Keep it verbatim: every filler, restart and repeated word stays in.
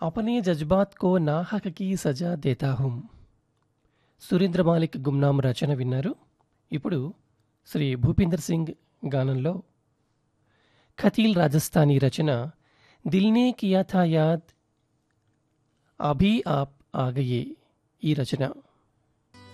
अपने जज्बात को ना हक की సజా దేతా హుం. సురేంద్ర మాలిక్ గుమ్నాం రచన విన్నారు. ఇప్పుడు శ్రీ భూపీందర్ సింగ్ గానంలో ఖతీల్ రాజస్థానీ రచన దిల్నే కియా థా యాద్ అభీ ఆప్ ఆగయే ఈ రచన.